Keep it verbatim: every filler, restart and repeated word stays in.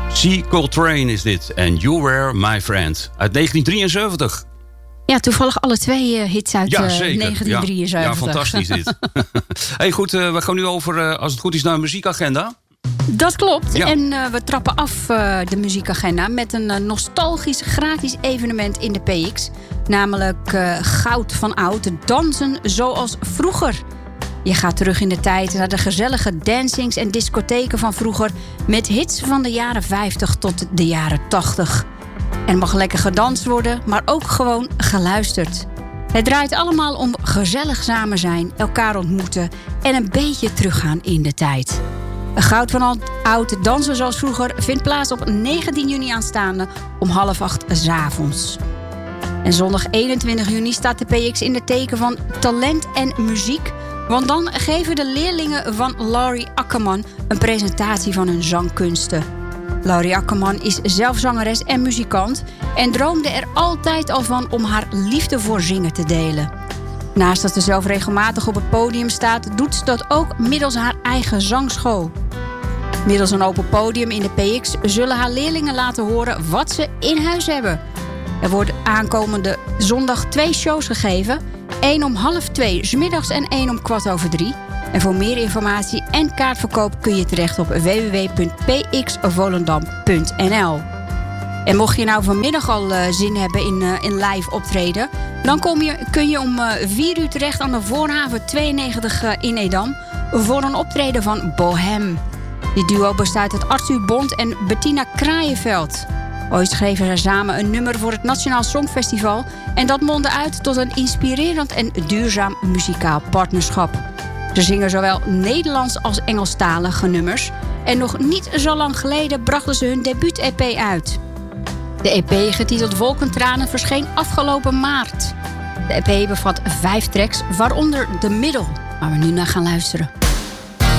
C. Coltrane is dit. And You Were My Friend. Uit negentien drieënzeventig. Ja, toevallig alle twee uh, hits uit ja, uh, zeker. negentien drieënzeventig. Ja, ja, fantastisch dit. Hey, goed, uh, we gaan nu over, uh, als het goed is, naar een muziekagenda. Dat klopt. Ja. En uh, we trappen af uh, de muziekagenda met een uh, nostalgisch gratis evenement in de P X. Namelijk uh, Goud van Oud, dansen zoals vroeger. Je gaat terug in de tijd naar de gezellige dancings en discotheken van vroeger, met hits van de jaren vijftig tot de jaren tachtig. Er mag lekker gedanst worden, maar ook gewoon geluisterd. Het draait allemaal om gezellig samen zijn, elkaar ontmoeten en een beetje teruggaan in de tijd. Goud van Oud, dansen zoals vroeger, vindt plaats op negentien juni aanstaande om half acht 's avonds. En zondag eenentwintig juni staat de P X in het teken van talent en muziek. Want dan geven de leerlingen van Laurie Akkerman een presentatie van hun zangkunsten. Laurie Akkerman is zelf zangeres en muzikant en droomde er altijd al van om haar liefde voor zingen te delen. Naast dat ze zelf regelmatig op het podium staat, doet ze dat ook middels haar eigen zangschool. Middels een open podium in de P X zullen haar leerlingen laten horen wat ze in huis hebben. Er worden aankomende zondag twee shows gegeven. één om half twee 's middags en één om kwart over drie. En voor meer informatie en kaartverkoop kun je terecht op w w w punt p x volendam punt n l. En mocht je nou vanmiddag al uh, zin hebben in, uh, in live optreden, dan kom je, kun je om uh, vier uur terecht aan de Voorhaven tweeënnegentig uh, in Edam voor een optreden van Bohem. Die duo bestaat uit Arthur Bond en Bettina Kraaienveld. Ooit schreven zij samen een nummer voor het Nationaal Songfestival en dat mondde uit tot een inspirerend en duurzaam muzikaal partnerschap. Ze zingen zowel Nederlands als Engelstalige nummers en nog niet zo lang geleden brachten ze hun debuut-E P uit. De E P, getiteld Wolkentranen, verscheen afgelopen maart. De E P bevat vijf tracks, waaronder De Middel, waar we nu naar gaan luisteren.